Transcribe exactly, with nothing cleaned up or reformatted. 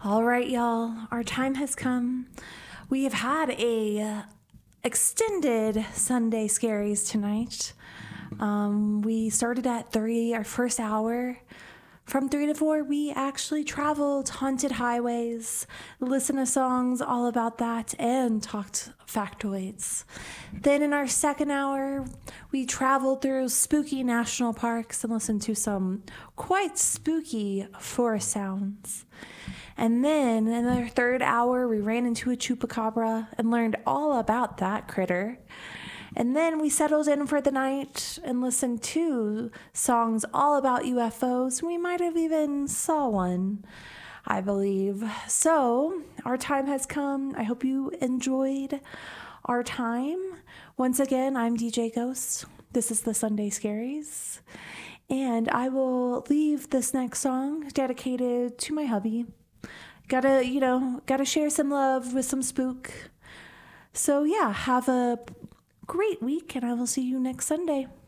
All right, y'all, our time has come. We have had a extended Sunday Scaries tonight. Um, we started at three, our first hour. From three to four, we actually traveled haunted highways, listened to songs all about that, and talked factoids. Then in our second hour, we traveled through spooky national parks and listened to some quite spooky forest sounds. And then in our third hour, we ran into a chupacabra and learned all about that critter. And then we settled in for the night and listened to songs all about U F Os. We might have even saw one, I believe. So our time has come. I hope you enjoyed our time. Once again, I'm D J Ghost. This is the Sunday Scaries. And I will leave this next song dedicated to my hubby. Gotta, you know, gotta share some love with some spook. So yeah, have a great week, and I will see you next Sunday.